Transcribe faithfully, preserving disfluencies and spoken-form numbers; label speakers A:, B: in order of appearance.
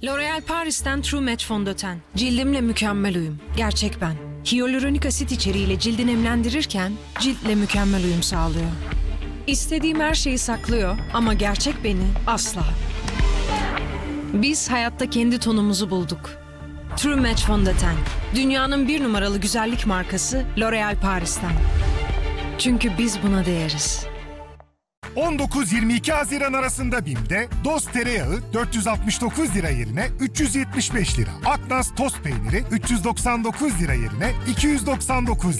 A: L'Oréal Paris'ten True Match fondöten. Cildimle mükemmel uyum. Gerçek ben. Hyaluronik asit içeriğiyle cildi nemlendirirken ciltle mükemmel uyum sağlıyor. İstediğim her şeyi saklıyor ama gerçek beni asla. Biz hayatta kendi tonumuzu bulduk. True Match fondöten. Dünyanın bir numaralı güzellik markası L'Oréal Paris'ten. Çünkü biz buna değeriz.
B: on dokuz yirmi iki Haziran arasında BİM'de Doz tereyağı dört yüz altmış dokuz lira yerine üç yüz yetmiş beş lira. Aknas toz peyniri üç yüz doksan dokuz lira yerine iki yüz doksan dokuz